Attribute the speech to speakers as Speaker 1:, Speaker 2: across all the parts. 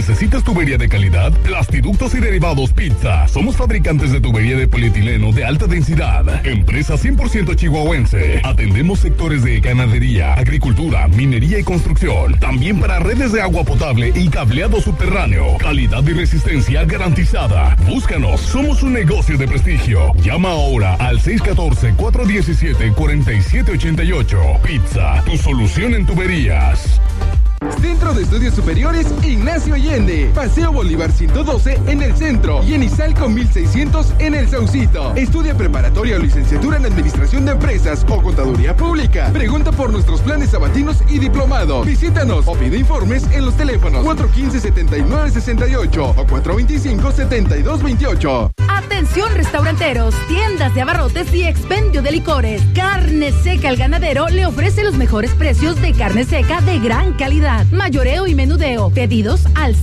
Speaker 1: ¿Necesitas tubería de calidad? Plastiductos y Derivados Pizza. Somos fabricantes de tubería de polietileno de alta densidad. Empresa 100% chihuahuense. Atendemos sectores de ganadería, agricultura, minería y construcción. También para redes de agua potable y cableado subterráneo. Calidad y resistencia garantizada. Búscanos. Somos un negocio de prestigio. Llama ahora al 614-417-4788. Pizza, tu solución en tuberías.
Speaker 2: Centro de Estudios Superiores Ignacio Allende, Paseo Bolívar 112 en el centro y en Izalco 1600 en el Saucito. Estudia preparatoria o licenciatura en Administración de Empresas o Contaduría Pública. Pregunta por nuestros planes sabatinos y diplomado. Visítanos o pide informes en los teléfonos 415-7968 o 425-7228.
Speaker 3: Atención restauranteros, tiendas de abarrotes y expendio de licores. Carne Seca El Ganadero le ofrece los mejores precios de carne seca de gran calidad. Mayoreo y menudeo. Pedidos al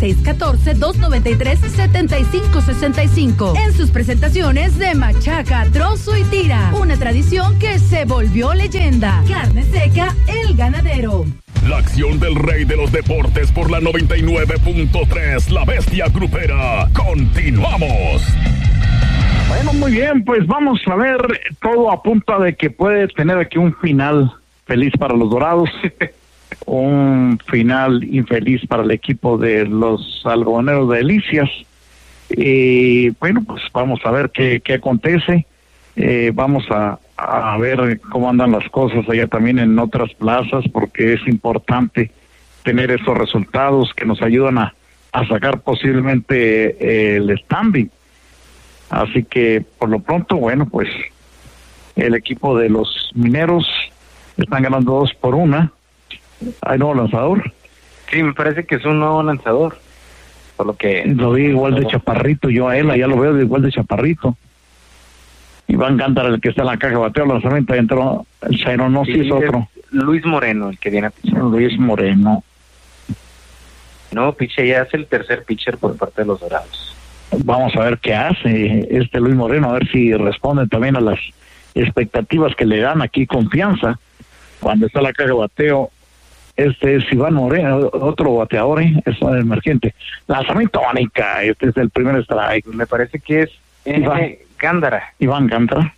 Speaker 3: 614-293-7565. En sus presentaciones de machaca, trozo y tira. Una tradición que se volvió leyenda. Carne Seca El Ganadero.
Speaker 1: La acción del rey de los deportes por la 99.3, La Bestia Grupera. Continuamos.
Speaker 4: Bueno, muy bien, pues vamos a ver, todo apunta de que puede tener aquí un final feliz para los Dorados. Un final infeliz para el equipo de los algodoneros de Delicias. Bueno, pues vamos a ver qué acontece. Vamos a ver cómo andan las cosas allá también en otras plazas, porque es importante tener esos resultados que nos ayudan a sacar posiblemente el standing. Así que por lo pronto, bueno, pues el equipo de los Mineros están ganando 2-1. ¿Hay nuevo lanzador?
Speaker 5: Sí, me parece que es un nuevo lanzador. Por lo que
Speaker 4: lo vi igual de chaparrito, yo a él ya lo veo igual de chaparrito. Iván Gándara, el que está en la caja, bateó el lanzamiento, entró el Chairo, no, sí es otro.
Speaker 5: Luis Moreno, el que viene a pichar.
Speaker 4: Luis Moreno.
Speaker 5: No, piche, ya es el tercer pitcher por parte de los Dorados.
Speaker 4: Vamos a ver qué hace Luis Moreno, a ver si responde también a las expectativas que le dan aquí confianza. Cuando está la caja de bateo, es Iván Moreno, otro bateador, es emergente. Lanzamiento Anica, este es el primer strike.
Speaker 5: Me parece que es Gándara.
Speaker 4: Iván Gándara.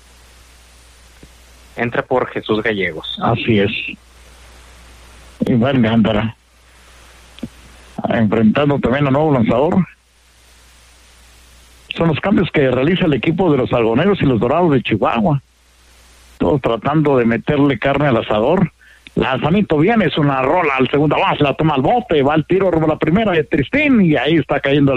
Speaker 5: Entra por Jesús Gallegos.
Speaker 4: Así es. Iván Gándara. Enfrentando también a nuevo lanzador. Son los cambios que realiza el equipo de los algoneros y los Dorados de Chihuahua. Todos tratando de meterle carne al asador. Lanzamiento viene, es una rola al segunda base, la toma al bote, va al tiro rumbo a la primera de Tristín y ahí está cayendo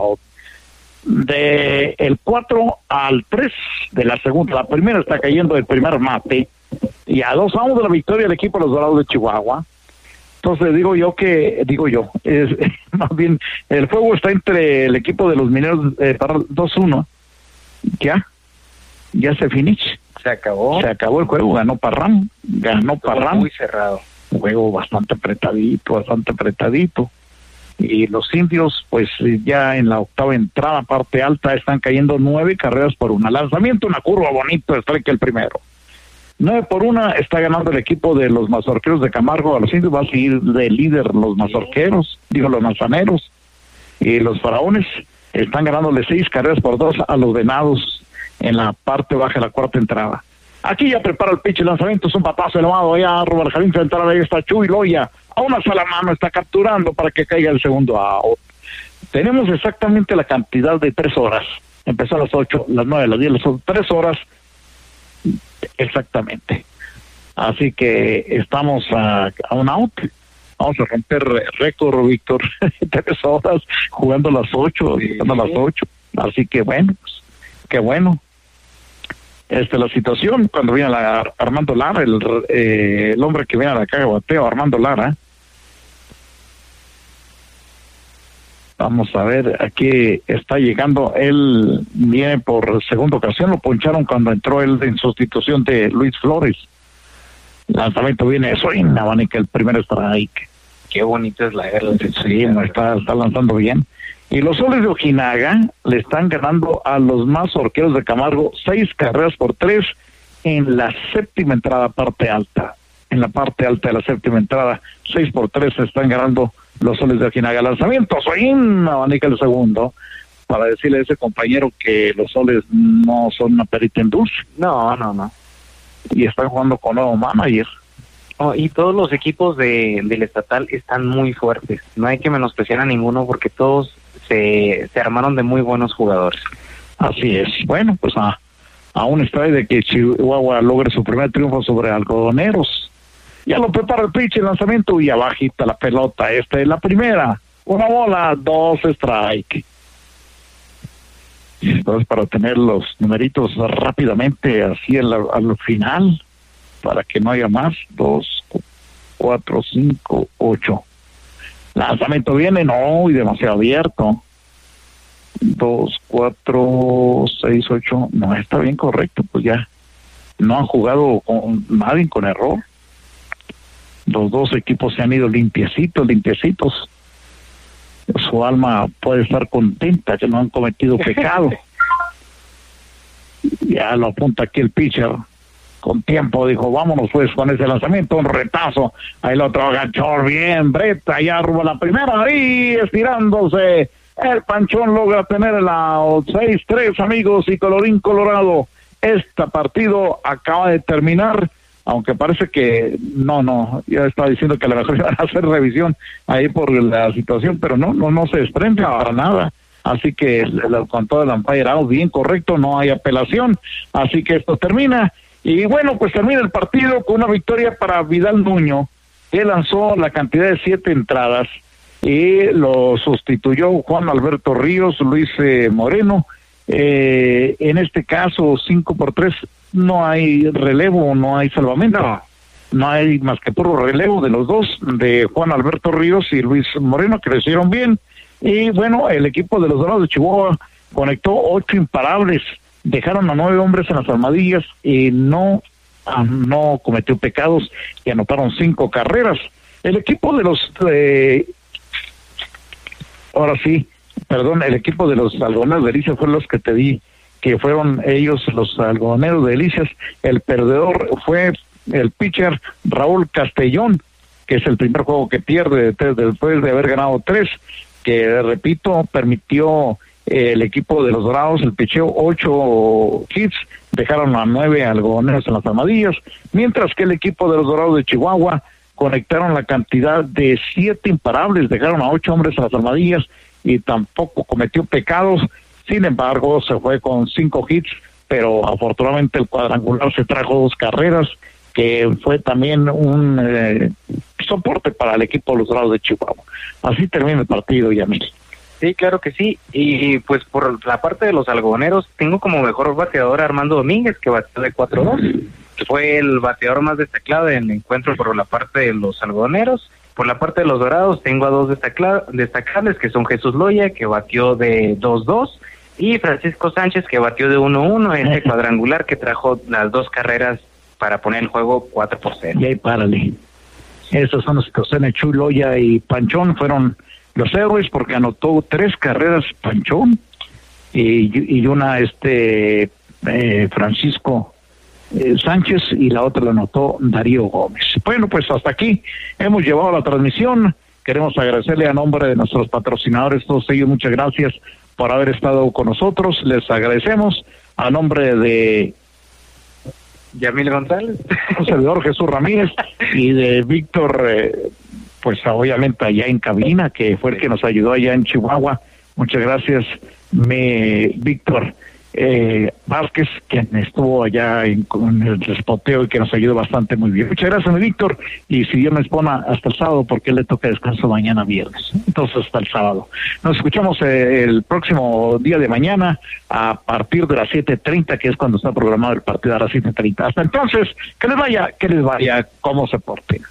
Speaker 4: de el 4 al 3 de la segunda. La primera está cayendo del primer mate y a 2-1 de la victoria del equipo de los Dorados de Chihuahua. Entonces digo yo, más bien el juego está entre el equipo de los Mineros para 2-1. Ya se finish.
Speaker 5: Se acabó
Speaker 4: el juego, ganó Parrán.
Speaker 5: Muy cerrado.
Speaker 4: Un juego bastante apretadito. Y los indios, pues ya en la octava entrada, parte alta, están cayendo 9 carreras por una. Lanzamiento, una curva bonito, strike el primero. 9-1 está ganando el equipo de los Mazorqueros de Camargo a los indios. Va a seguir de líder los Mazorqueros, los Manzaneros. Y los Faraones están ganándole 6 carreras por 2 a los Venados en la parte baja de la cuarta entrada. Aquí ya prepara el pitch, el lanzamiento es un batazo elevado, allá Robert Jalín frente a ahí está Chuy Loya, a una sola mano está capturando para que caiga el segundo out. Tenemos exactamente la cantidad de 3 horas, empezó a las 8, las 9, las 10, son 3 horas exactamente. Así que estamos a un out. Vamos a romper récord, Víctor, 3 horas jugando a las 8, así que bueno, pues, qué bueno. La situación cuando viene Armando Lara, el hombre que viene a la caja de bateo, Armando Lara. Vamos a ver, aquí está llegando, él viene por segunda ocasión, lo poncharon cuando entró él en sustitución de Luis Flores. Lanzamiento viene, swing, abanica el primer strike.
Speaker 5: Qué bonita es la guerra.
Speaker 4: Sí, está lanzando bien. Y los Soles de Ojinaga le están ganando a los Mazorqueros de Camargo 6 carreras por 3 en la séptima entrada parte alta. en la parte alta de la séptima entrada. 6-3 se están ganando los Soles de Ojinaga. Lanzamiento, Soin abanica el segundo, para decirle a ese compañero que los Soles no son una perita en dulce.
Speaker 5: No.
Speaker 4: Y están jugando con nuevo manager.
Speaker 5: Y todos los equipos del estatal están muy fuertes. No hay que menospreciar a ninguno porque todos se armaron de muy buenos jugadores.
Speaker 4: Así es. Bueno, pues a un strike de que Chihuahua logre su primer triunfo sobre Algodoneros. Ya lo prepara el pitch, el lanzamiento y abajita la pelota. Esta es la primera. 1 bola, 2 strike. Entonces, para tener los numeritos rápidamente así al final, para que no haya más. 2, 4, 5, 8. Lanzamiento viene, no, y demasiado abierto. 2, 4, 6, 8. No, está bien correcto, pues ya. No han jugado con nadie con error. Los dos equipos se han ido limpiecitos. Su alma puede estar contenta que no han cometido pecado. Ya lo apunta aquí el pitcher. Con tiempo dijo, vámonos pues con ese lanzamiento, un retazo. Ahí lo otro agachó bien, Breta, ya rumbo a la primera, ahí estirándose. El Panchón logra tener el out. 6-3, amigos, y colorín colorado. Este partido acaba de terminar, aunque parece que no, ya estaba diciendo que a lo mejor iban a hacer revisión ahí por la situación, pero no se desprende para nada. Así que con todo el umpire out, bien correcto, no hay apelación. Así que esto termina. Y bueno, pues termina el partido con una victoria para Vidal Nuño, que lanzó la cantidad de 7 entradas y lo sustituyó Juan Alberto Ríos, Luis Moreno. En este caso, 5-3, no hay relevo, no hay salvamento. No hay más que puro relevo de los dos, de Juan Alberto Ríos y Luis Moreno, que lo hicieron bien. Y bueno, el equipo de los Dorados de Chihuahua conectó 8 imparables. Dejaron a 9 hombres en las almohadillas y no cometió pecados y anotaron 5 carreras. El equipo de los el equipo de los algodoneros de Delicias fue los que te di, que fueron ellos los algodoneros de Delicias. El perdedor fue el pitcher Raúl Castellón, que es el primer juego que pierde después de haber ganado 3, que repito, permitió el equipo de los Dorados el picheo 8 hits, dejaron a 9 algodoneros en las armadillas, mientras que el equipo de los Dorados de Chihuahua conectaron la cantidad de 7 imparables, dejaron a 8 hombres en las armadillas y tampoco cometió pecados. Sin embargo, se fue con 5 hits, pero afortunadamente el cuadrangular se trajo 2 carreras, que fue también un soporte para el equipo de los Dorados de Chihuahua. Así termina el partido, Yamil.
Speaker 5: Sí, claro que sí. Y pues por la parte de los algodoneros, tengo como mejor bateador a Armando Domínguez, que bateó de 4-2. Fue el bateador más destacado en el encuentro por la parte de los algodoneros. Por la parte de los Dorados tengo a 2 destacables, que son Jesús Loya, que batió de 2-2, y Francisco Sánchez, que batió de 1-1 en este cuadrangular que trajo las 2 carreras para poner el juego 4-0.
Speaker 4: Y ahí párale. Esos son los que José Chuy Loya y Panchón fueron los héroes, porque anotó 3 carreras Panchón y una Francisco Sánchez, y la otra la anotó Darío Gómez. Bueno, pues hasta aquí hemos llevado la transmisión. Queremos agradecerle a nombre de nuestros patrocinadores, todos ellos, muchas gracias por haber estado con nosotros. Les agradecemos a nombre de
Speaker 5: Yamil González,
Speaker 4: un servidor Jesús Ramírez, y de Víctor, pues obviamente allá en cabina, que fue el que nos ayudó allá en Chihuahua. Muchas gracias, Víctor Vázquez, quien estuvo allá con el despoteo y que nos ayudó bastante muy bien. Muchas gracias, mi Víctor, y si Dios me expone hasta el sábado, porque él le toca descanso mañana viernes, entonces hasta el sábado. Nos escuchamos el próximo día de mañana a partir de las 7:30, que es cuando está programado el partido, a las 7:30. Hasta entonces, que les vaya como se porten.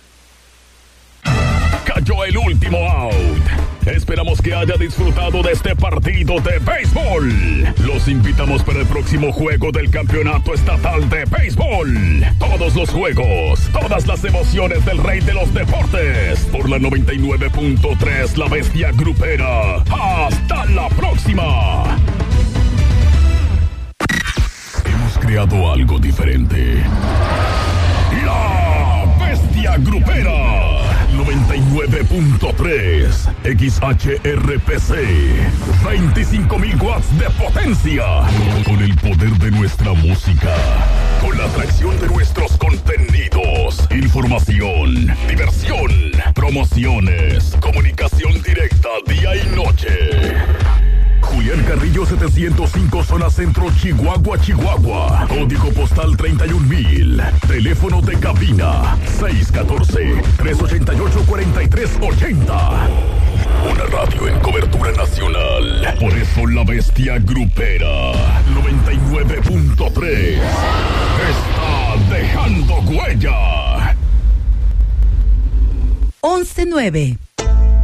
Speaker 1: Cayó el último out. Esperamos que haya disfrutado de este partido de béisbol. Los invitamos para el próximo juego del Campeonato Estatal de Béisbol. Todos los juegos, todas las emociones del rey de los deportes. Por la 99.3, La Bestia Grupera. ¡Hasta la próxima! Hemos creado algo diferente. La bestia grupera. 99.3 XHRPC. 25,000 watts de potencia. Con el poder de nuestra música. Con la atracción de nuestros contenidos. Información, diversión, promociones, comunicación directa día y noche. Julián Carrillo 705, zona centro, Chihuahua, Chihuahua. Código postal 31,000. Teléfono de cabina 614-388-4380. Una radio en cobertura nacional. Por eso la bestia grupera 99.3 está dejando huella.
Speaker 3: 11-9.